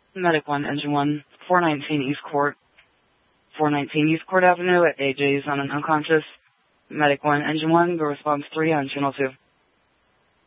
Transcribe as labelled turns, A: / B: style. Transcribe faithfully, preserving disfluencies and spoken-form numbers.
A: Medic one, Engine one, four nineteen East Court. four nineteen East Court Avenue at A J's on an unconscious. Medic one, Engine one, go response three on Channel two.